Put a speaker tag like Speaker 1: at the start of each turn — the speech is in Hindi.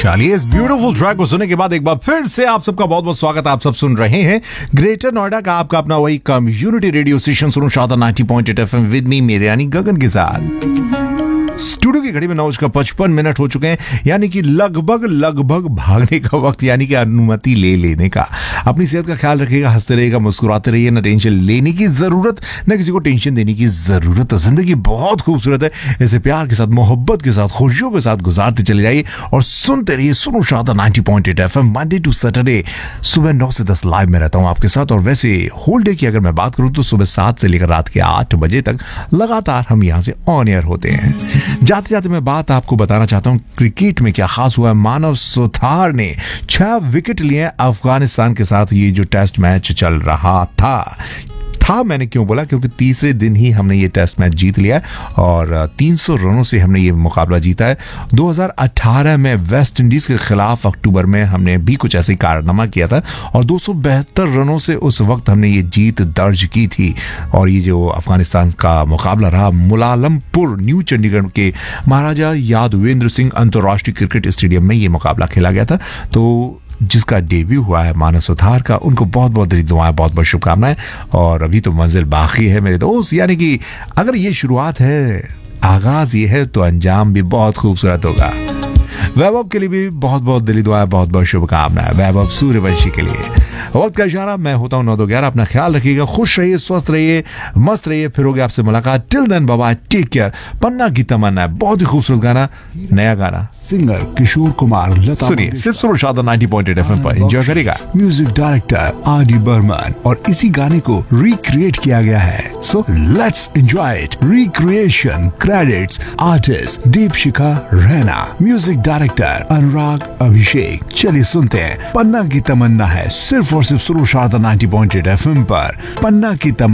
Speaker 1: चलिए इस ब्यूटीफुल ट्रैक को सुनने के बाद एक बार फिर से आप सबका बहुत बहुत स्वागत। आप सब सुन रहे हैं ग्रेटर नोएडा का आपका अपना वही कम्युनिटी रेडियो स्टेशन सुनो शादा 90.8 FM विद मी मेरे यानी गगन के साथ। स्टूडियो की घड़ी में 9:55 हो चुके हैं, यानी कि लगभग भागने का वक्त, यानी कि अनुमति ले लेने का। अपनी सेहत का ख्याल रखिएगा, हंसते रहिएगा, मुस्कुराते रहिए, ना टेंशन लेने की जरूरत, न किसी को टेंशन देने की जरूरत। जिंदगी बहुत खूबसूरत है, इसे प्यार के साथ, मोहब्बत के साथ, खुशियों के साथ गुजारते चले जाइए और सुनते रहिए सुनो शादा 90.8 FM मंडे टू सैटरडे सुबह 9 से 10 लाइव में रहता हूं आपके साथ। और वैसे होल डे की अगर मैं बात करूं तो सुबह 7 से लेकर रात के 8 बजे तक लगातार हम यहां से ऑन एयर होते हैं। जाते जाते मैं बात आपको बताना चाहता हूं क्रिकेट में क्या खास हुआ है। मानव सुथार ने 6 विकेट लिए अफगानिस्तान के साथ। ये जो टेस्ट मैच चल रहा था मैंने क्यों बोला, क्योंकि तीसरे दिन ही हमने ये टेस्ट मैच जीत लिया और 300 रनों से हमने ये मुकाबला जीता है। 2018 में वेस्ट इंडीज के खिलाफ अक्टूबर में हमने भी कुछ ऐसे कारनामा किया था और 272 रनों से उस वक्त हमने ये जीत दर्ज की थी। और ये जो अफगानिस्तान का मुकाबला रहा मुलालमपुर न्यू चंडीगढ़ के महाराजा यादवेंद्र सिंह अंतर्राष्ट्रीय क्रिकेट स्टेडियम में ये मुकाबला खेला गया था। तो जिसका डेब्यू हुआ है मानव सुथार का, उनको बहुत बहुत दिली दुआएं, बहुत बहुत शुभकामनाएं। और अभी तो मंजिल बाकी है मेरे दोस्त, यानी कि अगर ये शुरुआत है, आगाज ये है, तो अंजाम भी बहुत खूबसूरत होगा। वैभव के लिए भी बहुत बहुत दिली दुआएं, बहुत बहुत शुभकामनाएं। वैभव सूर्यवंशी के लिए वक्त का इशारा, मैं होता हूं 9-11। अपना ख्याल रखिएगा, खुश रहिए, स्वस्थ रहिए, मस्त रहिए। फिर होगी आपसे मुलाकात। टिल देन बाबा, टेक केयर। पन्ना की तमन्ना है, बहुत ही खूबसूरत गाना, नया गाना, सिंगर किशोर कुमार, लता, सुनिए सिर्फ सुनो शादा 90.8 FM पर। एंजॉय करेगा। म्यूजिक डायरेक्टर आदि बर्मन, और इसी गाने को रिक्रिएट किया गया है। So let's enjoy it. Recreation credits artist Deepshikha Raina, music director अनुराग अभिषेक। चलिए सुनते हैं, पन्ना की तमन्ना है, सिर्फ और सिर्फ सुनो शारदा 90.8 FM पर। पन्ना की तमन्ना।